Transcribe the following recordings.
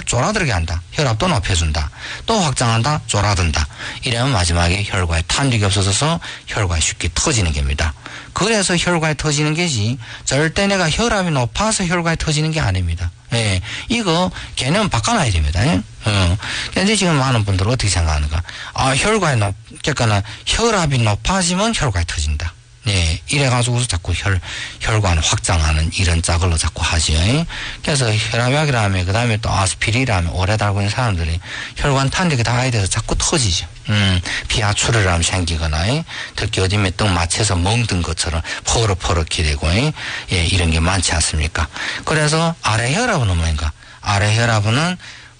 졸아들게 한다. 혈압도 높여준다. 또 확장한다. 졸아든다. 이러면 마지막에 혈관에 탄력이 없어져서 혈관이 쉽게 터지는 겁니다. 그래서 혈관이 터지는 게지 절대 내가 혈압이 높아서 혈관이 터지는 게 아닙니다. 예, 이거 개념 바꿔놔야 됩니다. 예? 근데 지금 많은 분들은 어떻게 생각하는가? 그러니까 혈압이 높아지면 혈관이 터진다. 예, 이래가지고서 자꾸 혈관 확장하는 이런 짝을로 자꾸 하지요. 예? 그래서 혈압약이라면, 그 다음에 또 아스피린이라면 오래 달고 있는 사람들이 혈관 탄력이 닿아야 돼서 자꾸 터지죠. 피하출혈이라면 생기거나, 예? 특히 어디에 떡 맞춰서 멍든 것처럼 퍼럭퍼럭이 되고, 예? 이런 게 많지 않습니까? 그래서 아래 혈압은 뭔가? 아래 혈압은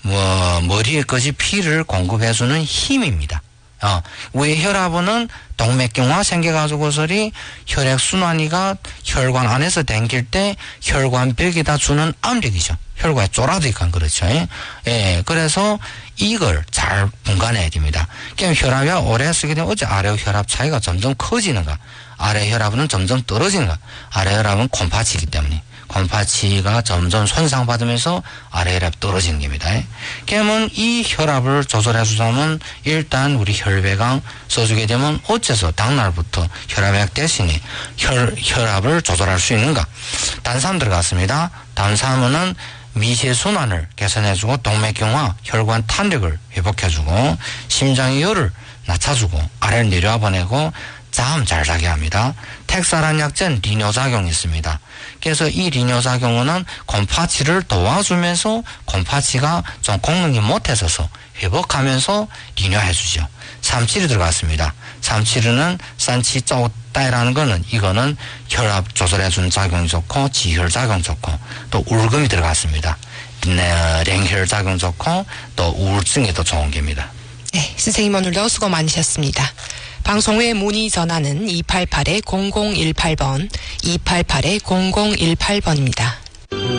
머리에까지 피를 공급해주는 힘입니다. 위 혈압은 동맥경화 생겨가지고서리 혈액순환이가 혈관 안에서 댕길 때 혈관벽에다 주는 압력이죠. 혈관에 쫄아들니까 그렇죠. 예, 그래서 이걸 잘 분간해야 됩니다. 그럼 혈압이 오래 쓰게 되면 어째 아래 혈압 차이가 점점 커지는가? 아래 혈압은 점점 떨어지는가? 아래 혈압은 곰파치이기 때문에. 곰파치가 점점 손상받으면서 아래 혈압이 떨어지는 겁니다. 그러면 이 혈압을 조절해주자면 일단 우리 혈배강 써주게 되면 어째서 당날부터 혈압약 대신에 혈압을 조절할 수 있는가? 단삼 들어갔습니다. 단삼은 미세순환을 개선해주고 동맥경화, 혈관 탄력을 회복해주고 심장의 열을 낮춰주고 아래를 내려와 보내고 잠 잘 자게 합니다. 텍사란 약제는 리뇨작용이 있습니다. 그래서 이 리뇨작용은 곰파치를 도와주면서 곰파치가 좀功能이 못해서서 회복하면서 리뇨해주죠. 삼칠이 들어갔습니다. 삼칠은 산치조따이라는 거는 이거는 혈압 조절해주는 작용이 좋고 지혈 작용 좋고 또 울금이 들어갔습니다. 랭혈 작용 좋고 또 우울증에도 좋은 겁니다. 네, 선생님 오늘도 수고 많으셨습니다. 방송 후에 문의 전화는 288-0018번, 288-0018번입니다.